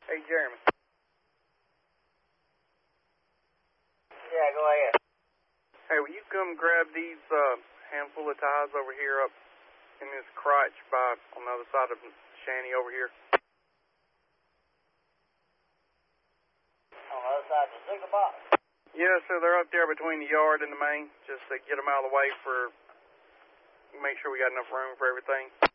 Hey, Jeremy. Yeah, go ahead. Hey, will you come grab these handful of ties over here up in this crotch by on the other side of Shanny over here? On the other side of the signal box? Yeah, so they're up there between the yard and the main, just to get them out of the way make sure we got enough room for everything.